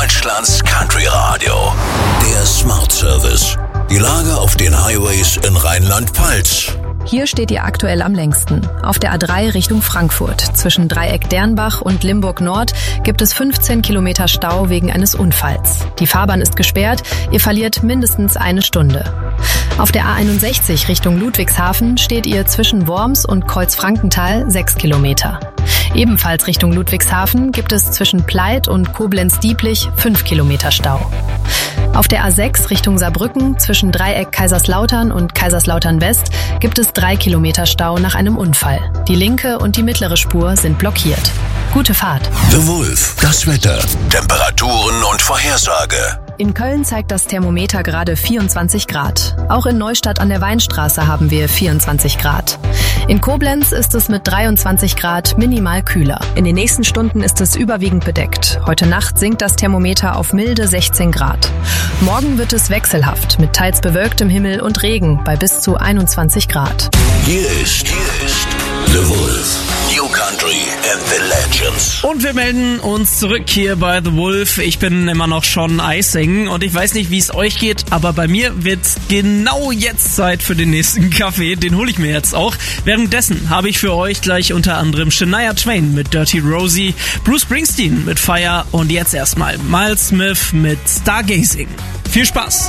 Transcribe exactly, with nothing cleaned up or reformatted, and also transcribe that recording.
Deutschlands Country Radio. Der Smart Service. Die Lage auf den Highways in Rheinland-Pfalz. Hier steht ihr aktuell am längsten. Auf der A drei Richtung Frankfurt. Zwischen Dreieck Dernbach und Limburg Nord gibt es fünfzehn Kilometer Stau wegen eines Unfalls. Die Fahrbahn ist gesperrt, ihr verliert mindestens eine Stunde. Auf der A einundsechzig Richtung Ludwigshafen steht ihr zwischen Worms und Kreuzfrankenthal sechs Kilometer. Ebenfalls Richtung Ludwigshafen gibt es zwischen Pleit und Koblenz-Dieblich fünf Kilometer Stau. Auf der A sechs Richtung Saarbrücken zwischen Dreieck Kaiserslautern und Kaiserslautern West gibt es drei Kilometer Stau nach einem Unfall. Die linke und die mittlere Spur sind blockiert. Gute Fahrt. The Wolf. Das Wetter, Temperaturen und Vorhersage. In Köln zeigt das Thermometer gerade vierundzwanzig Grad. Auch in Neustadt an der Weinstraße haben wir vierundzwanzig Grad. In Koblenz ist es mit dreiundzwanzig Grad minimal kühler. In den nächsten Stunden ist es überwiegend bedeckt. Heute Nacht sinkt das Thermometer auf milde sechzehn Grad. Morgen wird es wechselhaft mit teils bewölktem Himmel und Regen bei bis zu einundzwanzig Grad. Hier ist, hier ist The Wolf. New Country and the Legends. Und wir melden uns zurück hier bei The Wolf. Ich bin immer noch Sean Eising und ich weiß nicht, wie es euch geht, aber bei mir wird genau jetzt Zeit für den nächsten Kaffee. Den hole ich mir jetzt auch. Währenddessen habe ich für euch gleich unter anderem Shania Twain mit Dirty Rosie, Bruce Springsteen mit Fire und jetzt erstmal Miles Smith mit Stargazing. Viel Spaß!